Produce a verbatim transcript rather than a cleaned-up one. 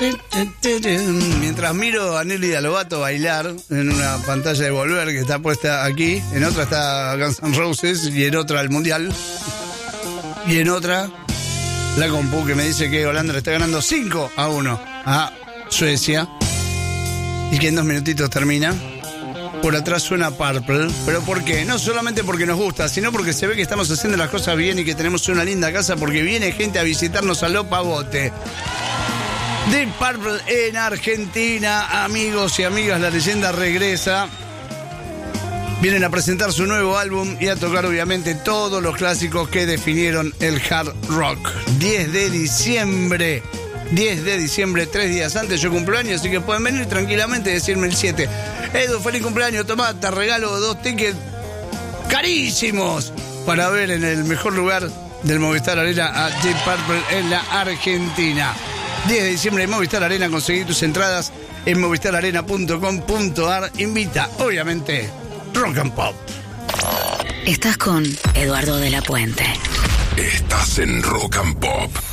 Mientras miro a Nelly Lovato bailar en una pantalla de Volver que está puesta aquí, en otra está Guns N' Roses y en otra el Mundial, y en otra la compu que me dice que Holanda le está ganando cinco a uno a Suecia y que en dos minutitos termina. Por atrás suena Purple. ¿Pero por qué? No solamente porque nos gusta, sino porque se ve que estamos haciendo las cosas bien y que tenemos una linda casa, porque viene gente a visitarnos a Lo Pavote. Deep Purple en Argentina, amigos y amigas, la leyenda regresa. Vienen a presentar su nuevo álbum y a tocar obviamente todos los clásicos que definieron el hard rock. diez de diciembre, diez de diciembre, tres días antes yo cumplo años, así que pueden venir tranquilamente y decirme el siete. Edu, feliz cumpleaños, tomá, te regalo dos tickets carísimos para ver en el mejor lugar del Movistar Arena a Deep Purple en la Argentina. diez de diciembre en Movistar Arena, conseguí tus entradas en movistar arena punto com punto ar. Invita, obviamente, Rock and Pop. Estás con Eduardo de la Puente. Estás en Rock and Pop.